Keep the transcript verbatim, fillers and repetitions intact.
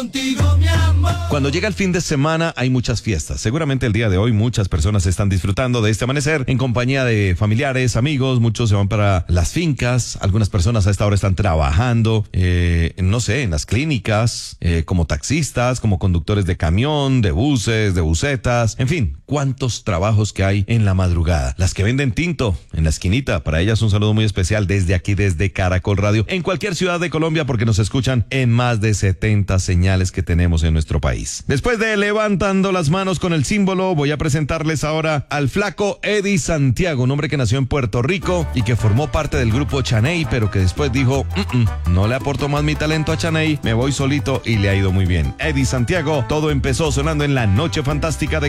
Contigo, mi amor. Cuando llega el fin de semana hay muchas fiestas. Seguramente el día de hoy muchas personas están disfrutando de este amanecer en compañía de familiares, amigos. Muchos se van para las fincas. Algunas personas a esta hora están trabajando, eh, no sé, en las clínicas, eh, como taxistas, como conductores de camión, de buses, de busetas. En fin, cuántos trabajos que hay en la madrugada. Las que venden tinto en la esquinita. Para ellas un saludo muy especial desde aquí, desde Caracol Radio. En cualquier ciudad de Colombia, porque nos escuchan en más de setenta señales que tenemos en nuestro país. Después de levantando las manos con el símbolo, voy a presentarles ahora al flaco Eddie Santiago, un hombre que nació en Puerto Rico y que formó parte del grupo Chaney, pero que después dijo, mm -mm, no le aporto más mi talento a Chaney, me voy solito y le ha ido muy bien. Eddie Santiago, todo empezó sonando en la Noche Fantástica de